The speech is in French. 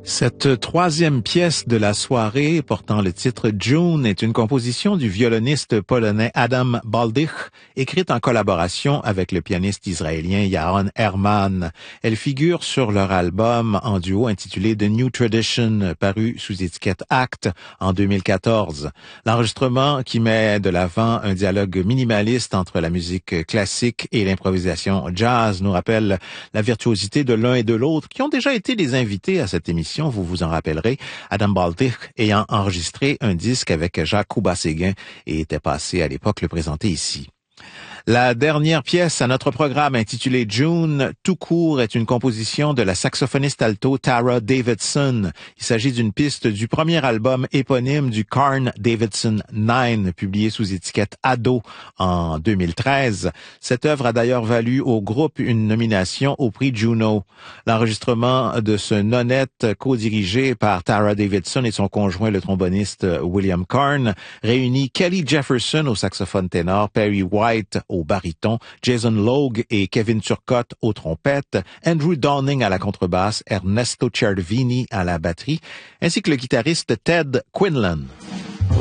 Cette troisième pièce de la soirée, portant le titre June, est une composition du violoniste polonais Adam Baldich, écrite en collaboration avec le pianiste israélien Yaron Herman. Elle figure sur leur album en duo intitulé The New Tradition, paru sous étiquette Act en 2014. L'enregistrement, qui met de l'avant un dialogue minimaliste entre la musique classique et l'improvisation jazz, nous rappelle la virtuosité de l'un et de l'autre, qui ont déjà été les invités à cette émission. Vous vous en rappellerez, Adam Baldich ayant enregistré un disque avec Jacques Coubas-Séguin et était passé à l'époque le présenter ici. La dernière pièce à notre programme intitulée June, tout court, est une composition de la saxophoniste alto Tara Davidson. Il s'agit d'une piste du premier album éponyme du Carn Davidson 9, publié sous étiquette Ado en 2013. Cette œuvre a d'ailleurs valu au groupe une nomination au prix Juno. L'enregistrement de ce nonette co-dirigé par Tara Davidson et son conjoint le tromboniste William Carn réunit Kelly Jefferson au saxophone ténor, Perry White au baryton, Jason Logue et Kevin Turcotte aux trompettes, Andrew Downing à la contrebasse, Ernesto Ciardini à la batterie, ainsi que le guitariste Ted Quinlan.